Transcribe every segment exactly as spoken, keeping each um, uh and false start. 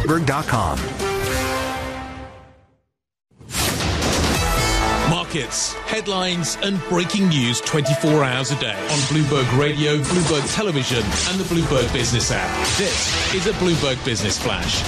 Bloomberg dot com. Markets, headlines and breaking news twenty-four hours a day on Bloomberg Radio, Bloomberg Television and the Bloomberg Business app. This is a Bloomberg Business Flash.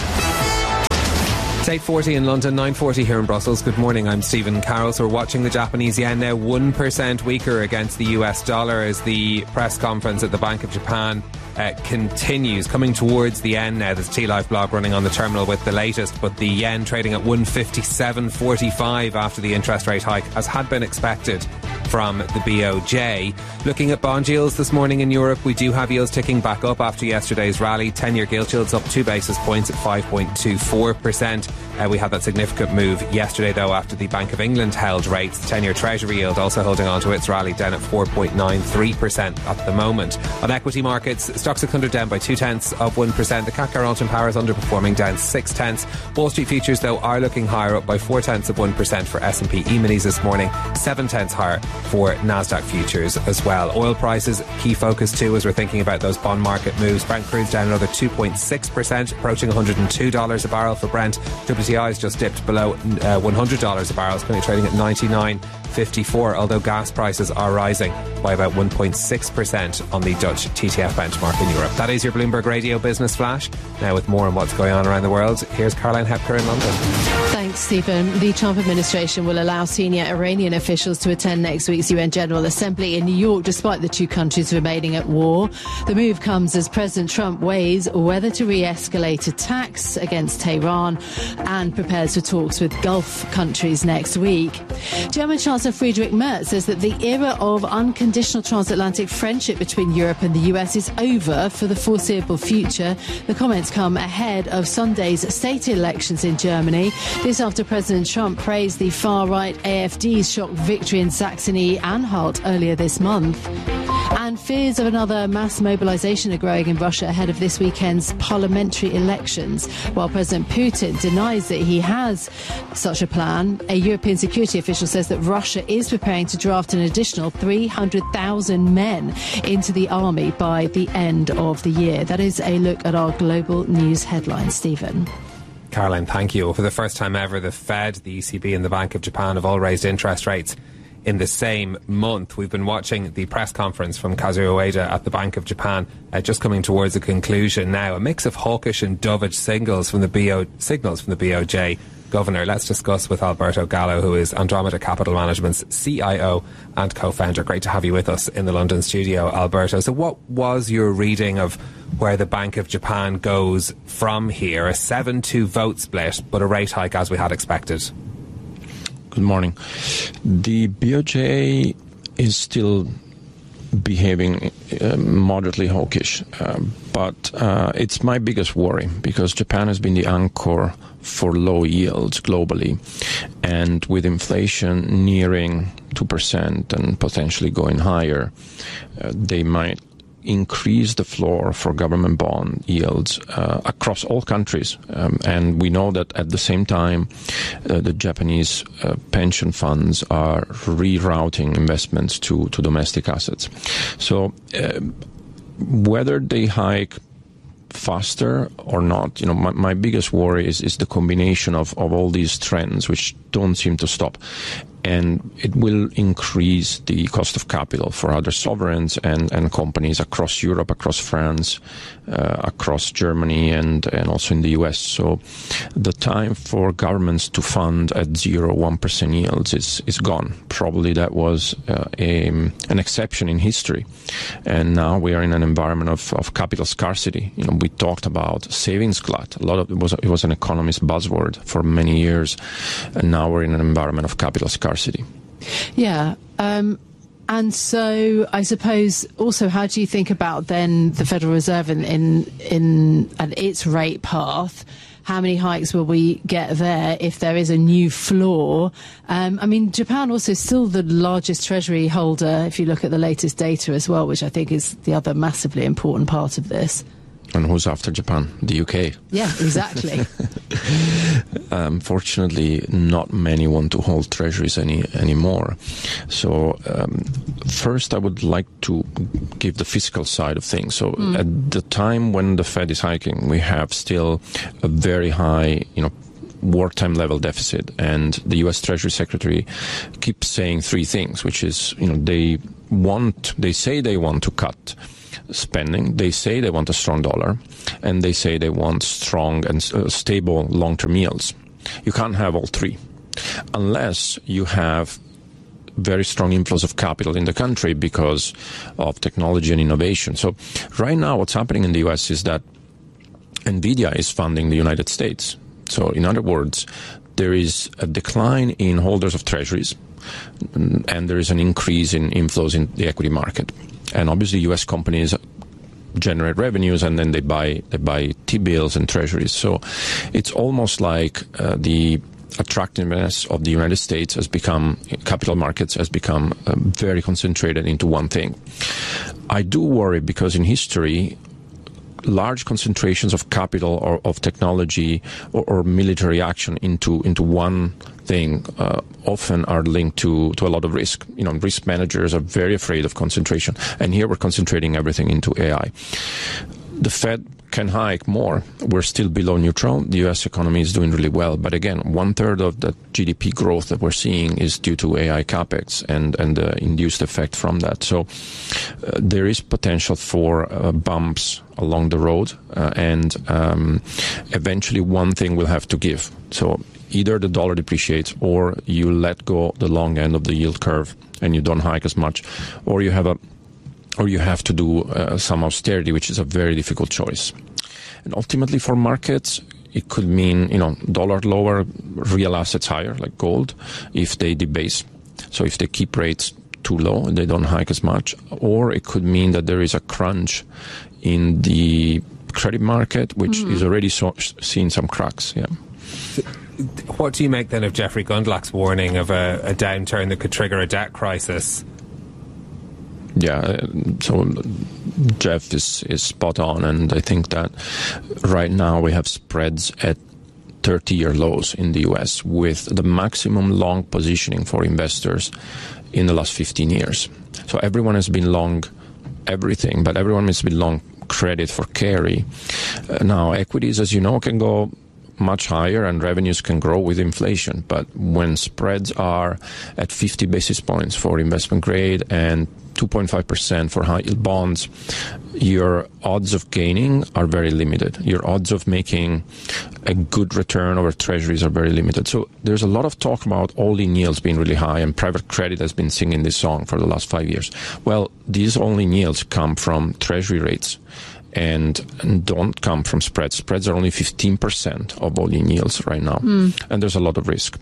It's eight forty in London, nine forty here in Brussels. Good morning, I'm Stephen Carroll. So we're watching the Japanese yen now one percent weaker against the U S dollar as the press conference at the Bank of Japan uh, continues. Coming towards the end now, there's a T-Live blog running on the terminal with the latest, but the yen trading at one fifty-seven forty-five after the interest rate hike, as had been expected from the B O J. Looking at bond yields this morning in Europe, we do have yields ticking back up after yesterday's rally. ten-year gilt yields up two basis points at five point two four percent. Uh, we had that significant move yesterday, though, after the Bank of England held rates. The ten-year Treasury yield also holding on to its rally, down at four point nine three percent at the moment. On equity markets, Stoxx six hundred down by two-tenths of one percent. The C A C Carlton Power is underperforming, down six-tenths. Wall Street futures, though, are looking higher, up by four-tenths of one percent for S and P E-minis this morning, seven-tenths higher for Nasdaq futures as well. Oil prices, key focus too, as we're thinking about those bond market moves. Brent crude's down another two point six percent, approaching one hundred two dollars a barrel for Brent. W T I's just dipped below uh, one hundred dollars a barrel. It's currently trading at ninety-nine fifty-four, although gas prices are rising by about one point six percent on the Dutch T T F benchmark in Europe. That is your Bloomberg Radio Business Flash. Now with more on what's going on around the world, here's Caroline Hepker in London. Thanks, Stephen. The Trump administration will allow senior Iranian officials to attend next week's U N General Assembly in New York, despite the two countries remaining at war. The move comes as President Trump weighs whether to re-escalate attacks against Tehran and prepares for talks with Gulf countries next week. German Chancellor Friedrich Merz says that the era of unconditional transatlantic friendship between Europe and the U S is over for the foreseeable future. The comments come ahead of Sunday's state elections in Germany. This after President Trump praised the far-right A F D's shock victory in Saxony-Anhalt earlier this month. And fears of another mass mobilization are growing in Russia ahead of this weekend's parliamentary elections. While President Putin denies that he has such a plan, a European security official says that Russia is preparing to draft an additional three hundred thousand men into the army by the end of the year. That is a look at our global news headlines. Stephen. Caroline, thank you. For the first time ever, the Fed, the E C B and the Bank of Japan have all raised interest rates in the same month. We've been watching the press conference from Kazuo Ueda at the Bank of Japan, uh, just coming towards a conclusion now. A mix of hawkish and dovish signals from the B O signals from the B O J governor. Let's discuss with Alberto Gallo, who is Andromeda Capital Management's C I O and co-founder. Great to have you with us in the London studio, Alberto. So what was your reading of where the Bank of Japan goes from here? A seven two vote split, but a rate hike as we had expected. Good morning. The B O J is still behaving uh, moderately hawkish, uh, but uh, it's my biggest worry because Japan has been the anchor for low yields globally, and with inflation nearing two percent and potentially going higher, uh, they might increase the floor for government bond yields uh, across all countries. Um, and we know that at the same time, uh, the Japanese uh, pension funds are rerouting investments to, to domestic assets. So uh, whether they hike faster or not, you know, my, my biggest worry is, is the combination of, of all these trends which don't seem to stop. And it will increase the cost of capital for other sovereigns and, and companies across Europe, across France, uh, across Germany, and, and also in the U S. So the time for governments to fund at zero, one percent yields is, is gone. Probably that was uh, a, an exception in history. And now we are in an environment of, of capital scarcity. You know, we talked about savings glut. A lot of it was, it was an economist buzzword for many years. And now we're in an environment of capital scarcity. Yeah. Um, and so I suppose also, how do you think about then the Federal Reserve in, in, in and its rate path? How many hikes will we get there if there is a new floor? Um, I mean, Japan also still the largest treasury holder, if you look at the latest data as well, which I think is the other massively important part of this. And who's after Japan? The U K. Yeah, exactly. Unfortunately, not many want to hold treasuries any anymore. So um, first, I would like to give the fiscal side of things. So mm. at the time when the Fed is hiking, we have still a very high, you know, wartime level deficit, and the U S Treasury Secretary keeps saying three things, which is, you know, they want, they say they want to cut spending, they say they want a strong dollar, and they say they want strong and uh, stable long-term yields. You can't have all three unless you have very strong inflows of capital in the country because of technology and innovation. So right now what's happening in the U S is that NVIDIA is funding the United States. So in other words, there is a decline in holders of treasuries, and there is an increase in inflows in the equity market. And obviously U S companies generate revenues, and then they buy they buy T-bills and treasuries. So it's almost like uh, the attractiveness of the United States has become, capital markets has become uh, very concentrated into one thing. I do worry because in history, large concentrations of capital or of technology or, or military action into into one thing uh, often are linked to to a lot of risk. You know, risk managers are very afraid of concentration, and here we're concentrating everything into A I. The Fed can hike more. We're still below neutral. The U S economy is doing really well, but again, one third of the G D P growth that we're seeing is due to A I capex and and the induced effect from that. So uh, there is potential for uh, bumps along the road, uh, and um, eventually one thing will have to give. So either the dollar depreciates, or you let go the long end of the yield curve and you don't hike as much, or you have a or you have to do uh, some austerity, which is a very difficult choice. And ultimately for markets, it could mean, you know, dollar lower, real assets higher, like gold, if they debase. So if they keep rates too low and they don't hike as much, or it could mean that there is a crunch in the credit market, which mm. is already so, seeing some cracks. Yeah. What do you make then of Jeffrey Gundlach's warning of a, a downturn that could trigger a debt crisis? Yeah, so Jeff is, is spot on, and I think that right now we have spreads at thirty-year lows in the U S with the maximum long positioning for investors in the last fifteen years. So everyone has been long everything, but everyone has been long credit for carry. Uh, now, equities, as you know, can go much higher and revenues can grow with inflation, but when spreads are at fifty basis points for investment grade and two point five percent for high yield bonds, your odds of gaining are very limited. Your odds of making a good return over treasuries are very limited. So there's a lot of talk about all-in yields being really high, and private credit has been singing this song for the last five years. Well, these all-in yields come from treasury rates and, and don't come from spreads. Spreads are only fifteen percent of all-in yields right now, mm. and there's a lot of risk.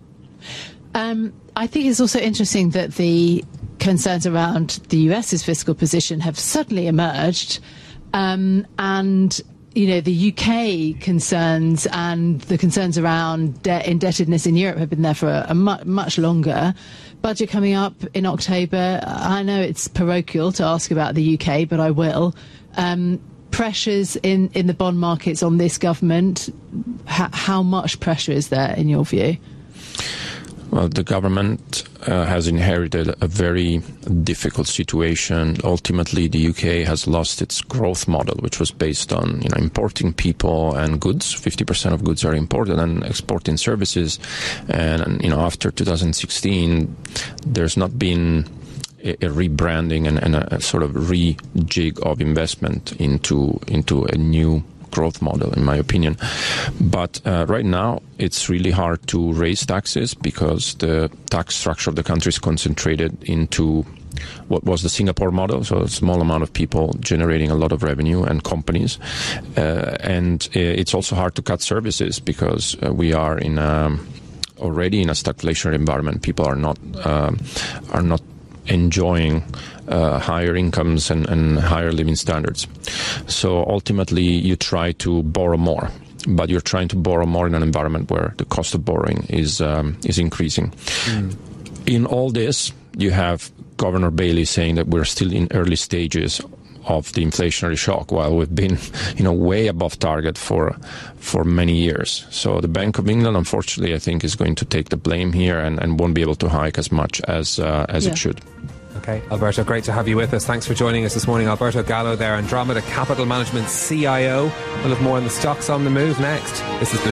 Um, I think it's also interesting that the concerns around the US's fiscal position have suddenly emerged, um, and you know the U K concerns and the concerns around debt indebtedness in Europe have been there for a, a mu- much longer. Budget coming up in October. I know it's parochial to ask about the U K, but I will. Um, pressures in, in the bond markets on this government. H- how much pressure is there in your view? Well, the government uh, has inherited a very difficult situation. Ultimately, the U K has lost its growth model, which was based on, you know, importing people and goods. fifty percent of goods are imported, and exporting services. And, you know, after two thousand sixteen, there's not been a, a rebranding and, and a, a sort of rejig of investment into into a new growth model, in my opinion. But uh, right now, it's really hard to raise taxes because the tax structure of the country is concentrated into what was the Singapore model, so a small amount of people generating a lot of revenue and companies. Uh, and it's also hard to cut services because uh, we are in a, already in a stagflationary environment. People are not um, are not enjoying uh, higher incomes and, and higher living standards. So ultimately, you try to borrow more, but you're trying to borrow more in an environment where the cost of borrowing is um, is increasing. Mm. In all this, you have Governor Bailey saying that we're still in early stages of the inflationary shock, while we've been, you know, way above target for for many years. So the Bank of England, unfortunately, I think is going to take the blame here and, and won't be able to hike as much as uh, as yeah. it should. Okay, Alberto, great to have you with us. Thanks for joining us this morning. Alberto Gallo there, Andromeda Capital Management C I O. We'll have more on the stocks on the move next. This is